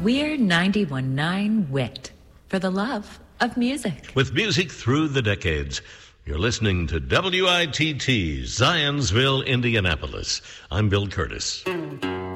We're 91.9 WIT for the love of music. With music through the decades. You're listening to WITT, Zionsville, Indianapolis. I'm Bill Curtis.